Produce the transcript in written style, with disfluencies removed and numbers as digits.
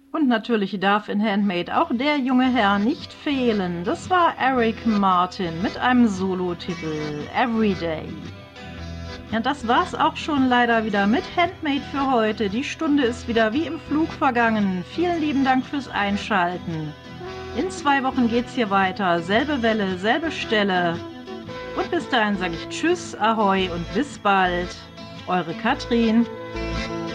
Und natürlich darf in Handmade auch der junge Herr nicht fehlen. Das war Eric Martin mit einem Solotitel Everyday. Ja, das war's auch schon leider wieder mit Handmade für heute. Die Stunde ist wieder wie im Flug vergangen. Vielen lieben Dank fürs Einschalten. In 2 Wochen geht's hier weiter. Selbe Welle, selbe Stelle. Und bis dahin sage ich Tschüss, Ahoi und bis bald. Eure Katrin.